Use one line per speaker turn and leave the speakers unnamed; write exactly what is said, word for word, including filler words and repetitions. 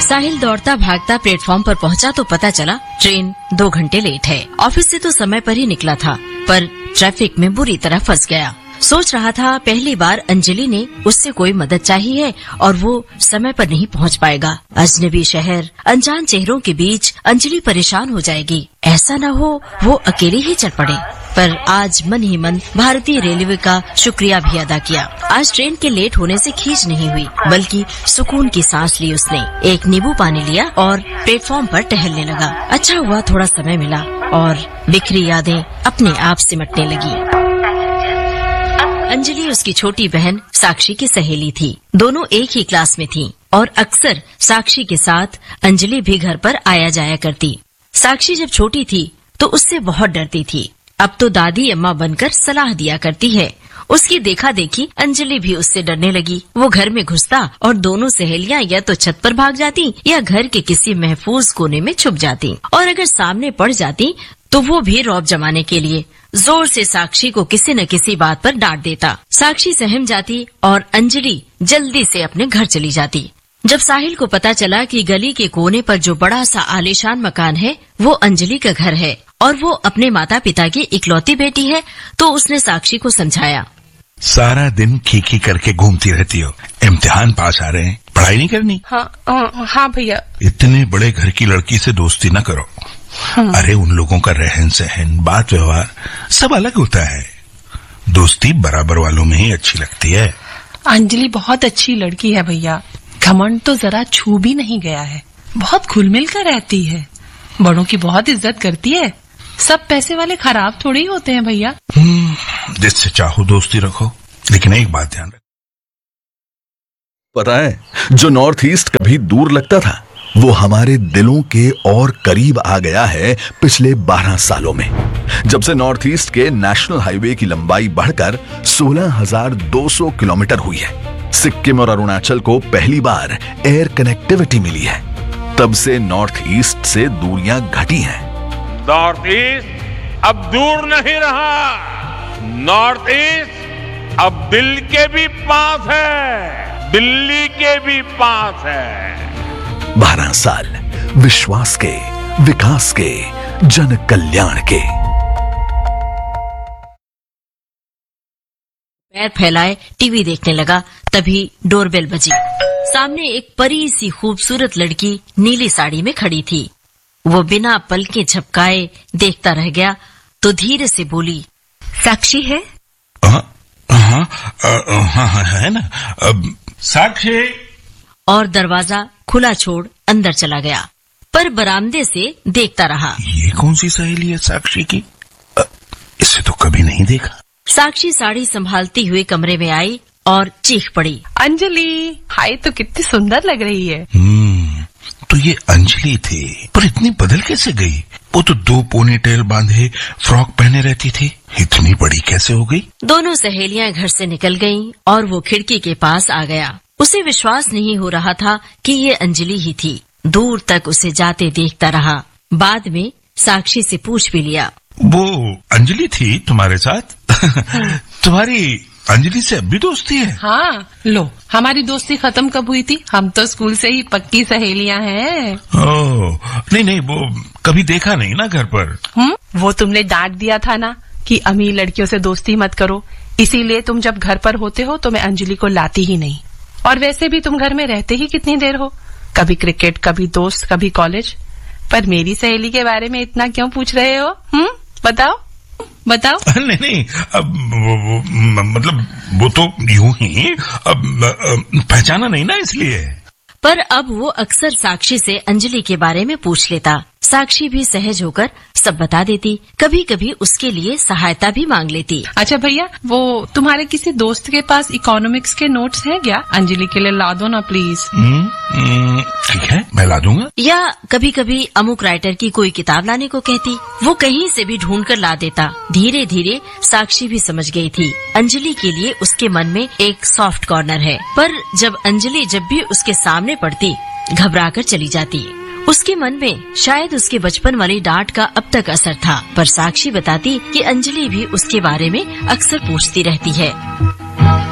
साहिल दौड़ता भागता प्लेटफॉर्म पर पहुंचा तो पता चला ट्रेन दो घंटे लेट है। ऑफिस से तो समय पर ही निकला था, पर ट्रैफिक में बुरी तरह फंस गया। सोच रहा था पहली बार अंजलि ने उससे कोई मदद चाहिए है और वो समय पर नहीं पहुंच पाएगा। अजनबी शहर, अनजान चेहरों के बीच अंजलि परेशान हो जाएगी। ऐसा न हो वो अकेले ही चल पड़े। पर आज मन ही मन भारतीय रेलवे का शुक्रिया भी अदा किया। आज ट्रेन के लेट होने से खींच नहीं हुई, बल्कि सुकून की सांस ली उसने। एक नींबू पानी लिया और प्लेटफॉर्म पर टहलने लगा। अच्छा हुआ थोड़ा समय मिला और बिखरी यादें अपने आप सिमटने लगी। अंजलि उसकी छोटी बहन साक्षी की सहेली थी। दोनों एक ही क्लास में थीं और अक्सर साक्षी के साथ अंजलि भी घर पर आया जाया करती। साक्षी जब छोटी थी तो उससे बहुत डरती थी। अब तो दादी अम्मा बनकर सलाह दिया करती है। उसकी देखा देखी अंजलि भी उससे डरने लगी। वो घर में घुसता और दोनों सहेलियां या तो छत पर भाग जाती या घर के किसी महफूज कोने में छुप जाती। और अगर सामने पड़ जाती तो वो भी रौब जमाने के लिए जोर से साक्षी को किसी न किसी बात पर डांट देता। साक्षी सहम जाती और अंजलि जल्दी से अपने घर चली जाती। जब साहिल को पता चला कि गली के कोने पर जो बड़ा सा आलीशान मकान है वो अंजलि का घर है और वो अपने माता पिता की इकलौती बेटी है, तो उसने साक्षी को समझाया।
सारा दिन खीखी करके घूमती रहती हो, इम्तिहान पास आ रहे हैं, पढ़ाई नहीं करनी?
हाँ हाँ, हाँ भैया।
इतने बड़े घर की लड़की से दोस्ती न करो। हाँ। अरे उन लोगों का रहन सहन, बात व्यवहार सब अलग होता है। दोस्ती बराबर वालों में ही अच्छी लगती है।
अंजलि बहुत अच्छी लड़की है भैया। घमंड तो जरा छू भी नहीं गया है। बहुत घुल मिल कर रहती है, बड़ों की बहुत इज्जत करती है। सब पैसे वाले खराब थोड़ी ही होते हैं भैया।
जिससे चाहो दोस्ती रखो, लेकिन एक बात ध्यान रखो।
पता है, जो नॉर्थ ईस्ट कभी दूर लगता था वो हमारे दिलों के और करीब आ गया है पिछले बारह सालों में, जब से नॉर्थ ईस्ट के नेशनल हाईवे की लंबाई बढ़कर सोलह हजार दो सौ किलोमीटर हुई है। सिक्किम और अरुणाचल को पहली बार एयर कनेक्टिविटी मिली है। तब से नॉर्थ ईस्ट से दूरियां घटी हैं।
नॉर्थ ईस्ट अब दूर नहीं रहा। नॉर्थ ईस्ट अब दिल के भी पास है, दिल्ली के भी पास है।
बारह साल विश्वास के, विकास के, जन कल्याण के।
पैर फैलाए टीवी देखने लगा, तभी डोरबेल बजी। सामने एक परी सी खूबसूरत लड़की नीली साड़ी में खड़ी थी। वो बिना पलके झपकाए देखता रह गया तो धीरे से बोली, साक्षी है?
हाँ हाँ हाँ हाँ है ना। अब साक्षी।
और दरवाजा खुला छोड़ अंदर चला गया, पर बरामदे से देखता रहा।
ये कौन सी सहेली है साक्षी की? इसे तो कभी नहीं देखा।
साक्षी साड़ी संभालती हुए कमरे में आई और चीख पड़ी,
अंजलि, हाय तो कितनी सुंदर लग रही है।
हम्म, तो ये अंजलि थी, पर इतनी बदल कैसे गई? वो तो दो पोनीटेल बांधे फ्रॉक पहने रहती थी, इतनी बड़ी कैसे हो गई?
दोनों सहेलियां घर से निकल गईं और वो खिड़की के पास आ गया। उसे विश्वास नहीं हो रहा था कि ये अंजलि ही थी। दूर तक उसे जाते देखता रहा। बाद में साक्षी से पूछ भी लिया,
वो अंजलि थी तुम्हारे साथ? तुम्हारी अंजलि से अब भी दोस्ती है?
हाँ, लो, हमारी दोस्ती खत्म कब हुई थी? हम तो स्कूल से ही पक्की सहेलियां हैं।
ओह, नहीं नहीं, वो कभी देखा नहीं ना घर पर।
हम्म, वो तुमने डांट दिया था ना कि अमीर लड़कियों से दोस्ती मत करो, इसीलिए तुम जब घर पर होते हो तो मैं अंजलि को लाती ही नहीं। और वैसे भी तुम घर में रहते ही कितनी देर हो, कभी क्रिकेट, कभी दोस्त, कभी कॉलेज। पर मेरी सहेली के बारे में इतना क्यों पूछ रहे हो? हम्म, बताओ बताओ।
नहीं नहीं, अब वो, वो, मतलब वो तो यूं ही अब पहचाना नहीं ना, इसलिए।
पर अब वो अक्सर साक्षी से अंजलि के बारे में पूछ लेता। साक्षी भी सहज होकर सब बता देती, कभी कभी उसके लिए सहायता भी मांग लेती।
अच्छा भैया, वो तुम्हारे किसी दोस्त के पास इकोनॉमिक्स के नोट्स हैं क्या? अंजलि के लिए ला दो ना प्लीज।
ठीक है, मैं ला दूंगा।
या कभी कभी अमुक राइटर की कोई किताब लाने को कहती, वो कहीं से भी ढूंढ कर ला देता। धीरे धीरे साक्षी भी समझ गई थी अंजलि के लिए उसके मन में एक सॉफ्ट कॉर्नर है। पर जब अंजलि जब भी उसके सामने पड़ती, घबरा कर चली जाती। उसके मन में शायद उसके बचपन वाली डांट का अब तक असर था। पर साक्षी बताती कि अंजलि भी उसके बारे में अक्सर पूछती रहती है।